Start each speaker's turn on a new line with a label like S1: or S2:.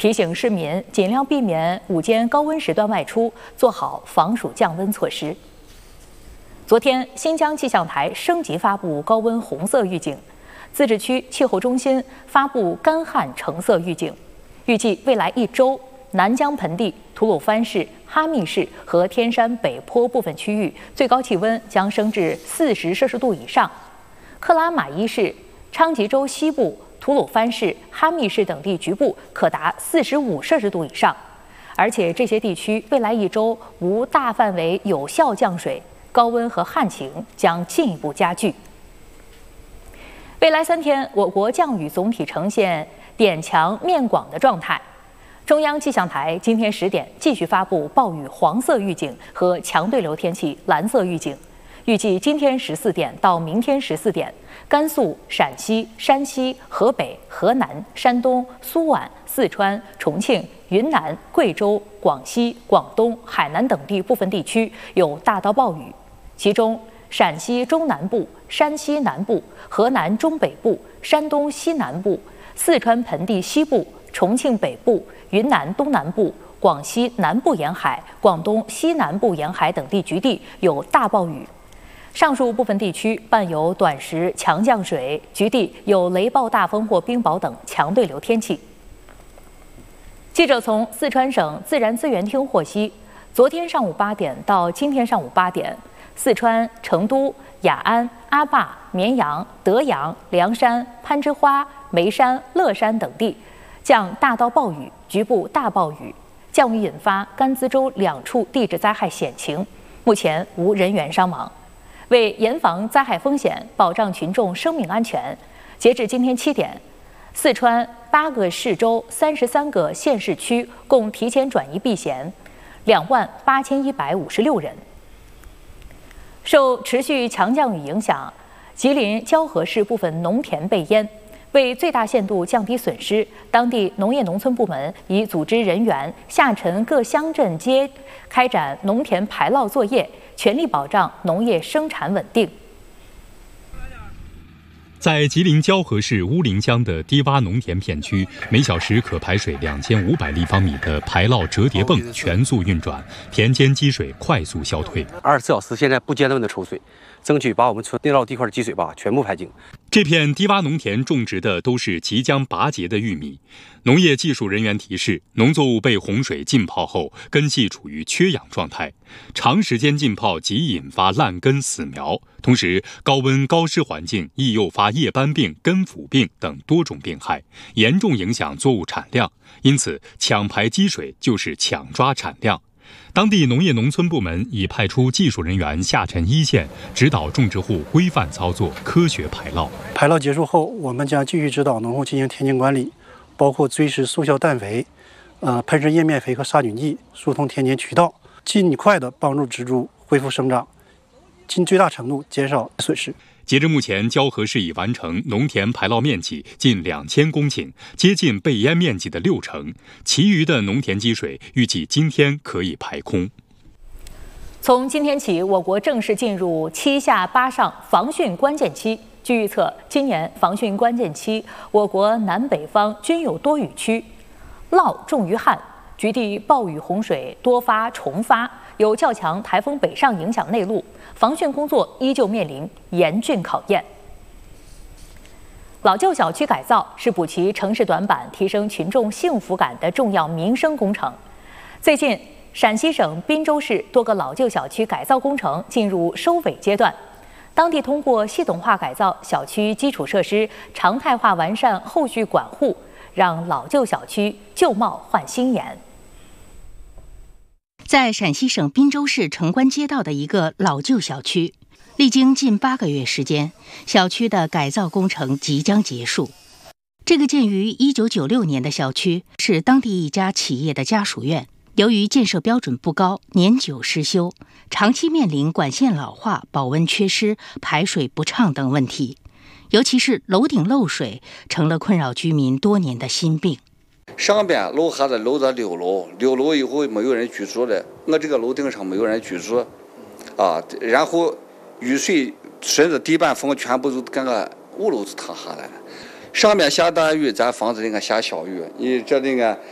S1: 提醒市民尽量避免午间高温时段外出，做好防暑降温措施。昨天，新疆气象台升级发布高温红色预警，自治区气候中心发布干旱橙色预警，预计未来1周，南疆盆地、吐鲁番市、哈密市和天山北坡部分区域最高气温将升至40摄氏度以上。克拉玛依市、昌吉州西部、吐鲁番市、哈密市等地局部可达45摄氏度以上，而且这些地区未来1周无大范围有效降水，高温和旱情将进一步加剧。未来3天，我国降雨总体呈现点强面广的状态。中央气象台今天10点继续发布暴雨黄色预警和强对流天气蓝色预警，预计今天14点到明天14点，甘肃、陕西、山西、河北、河南、山东、苏皖、四川、重庆、云南、贵州、广西、广东、海南等地部分地区有大到暴雨，其中陕西中南部、山西南部、河南中北部、山东西南部、四川盆地西部、重庆北部、云南东南部、广西南部沿海、广东西南部沿海等地局地有大暴雨。上述部分地区伴有短时强降水，局地有雷暴大风或冰雹等强对流天气。记者从四川省自然资源厅获悉，昨天上午8点到今天上午8点，四川成都、雅安、阿坝、绵阳、德阳、凉山、攀枝花、眉山、乐山等地降大到暴雨，局部大暴雨，降雨引发甘孜州2处地质灾害险情，目前无人员伤亡。为严防灾害风险，保障群众生命安全，截至今天7点，四川8个市州、33个县市区共提前转移避险28156人。受持续强降雨影响，吉林蛟河市部分农田被淹。为最大限度降低损失，当地农业农村部门已组织人员下沉各乡镇街，开展农田排涝作业，全力保障农业生产稳定。
S2: 在吉林蛟河市乌陵江的低洼农田片区，每小时可排水2500立方米的排涝折叠泵全速运转，田间积水快速消退。
S3: 24小时现在不间断的抽水，争取把我们村内涝地块的积水全部排净。
S2: 这片低洼农田种植的都是即将拔节的玉米。农业技术人员提示，农作物被洪水浸泡后，根系处于缺氧状态，长时间浸泡即引发烂根死苗。同时，高温高湿环境易诱发叶斑病、根腐病等多种病害，严重影响作物产量。因此，抢排积水就是抢抓产量。当地农业农村部门已派出技术人员下沉一线，指导种植户规范操作、科学排涝。
S4: 排涝结束后，我们将继续指导农户进行田间管理，包括追施速效氮肥、喷施叶面肥和杀菌剂，疏通田间渠道，尽快的帮助植株恢复生长，尽最大程度减少损失。
S2: 截至目前，蛟河市已完成农田排涝面积近2000公顷，接近被淹面积的60%，其余的农田积水预计今天可以排空。
S1: 从今天起，我国正式进入7下8上防汛关键期。据预测，今年防汛关键期，我国南北方均有多雨区，涝重于旱，局地暴雨洪水多发重发，有较强台风北上影响内陆，防汛工作依旧面临严峻考验。老旧小区改造是补齐城市短板、提升群众幸福感的重要民生工程。最近，陕西省滨州市多个老旧小区改造工程进入收尾阶段，当地通过系统化改造小区基础设施，常态化完善后续管护，让老旧小区旧貌换新颜。
S5: 在陕西省滨州市城关街道的一个老旧小区，历经近8个月时间，小区的改造工程即将结束。这个建于1996年的小区是当地一家企业的家属院，由于建设标准不高，年久失修，长期面临管线老化、保温缺失、排水不畅等问题，尤其是楼顶漏水，成了困扰居民多年的心病。
S6: 上边楼还是楼的6楼以后没有人居住的，我这个楼顶上没有人居住，然后雨水顺着地板风全部都跟个5楼就塌下来了。上面下大雨，咱房子那个下小雨，你这那个